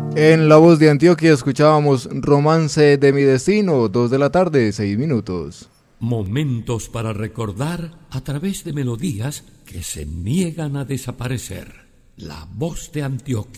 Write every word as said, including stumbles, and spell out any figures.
En La Voz de Antioquia escuchábamos Romance de mi destino, dos de la tarde, seis minutos. Momentos para recordar a través de melodías que se niegan a desaparecer. La Voz de Antioquia.